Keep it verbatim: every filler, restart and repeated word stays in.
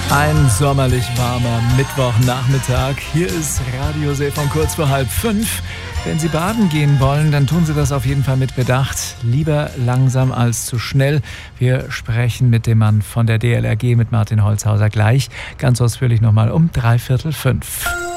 Ein sommerlich warmer Mittwochnachmittag. Hier ist Radiosee von kurz vor halb fünf. Wenn Sie baden gehen wollen, dann tun Sie das auf jeden Fall mit Bedacht. Lieber langsam als zu schnell. Wir sprechen mit dem Mann von der D L R G, mit Martin Holzhauser, gleich ganz ausführlich nochmal um dreiviertel fünf.